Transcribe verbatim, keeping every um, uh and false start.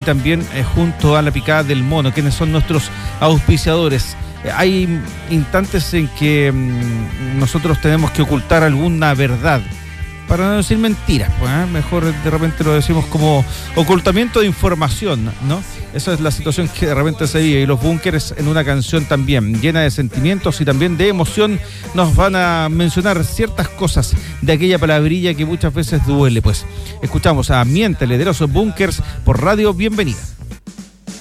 también eh, junto a la Picada del Mono, quienes son nuestros auspiciadores. Eh, hay instantes en que mmm, nosotros tenemos que ocultar alguna verdad, para no decir mentiras, pues, ¿eh? Mejor de repente lo decimos como ocultamiento de información, ¿no? Esa es la situación que de repente se vive, y los Bunkers en una canción también llena de sentimientos y también de emoción nos van a mencionar ciertas cosas de aquella palabrilla que muchas veces duele. Pues escuchamos a Miéntele de los Bunkers por Radio Bienvenida.